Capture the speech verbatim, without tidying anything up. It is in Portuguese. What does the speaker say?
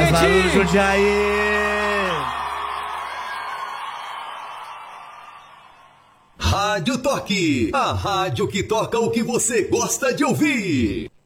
Caruaru, Jundiaí. Rádio Toque, a rádio que toca o que você gosta de ouvir.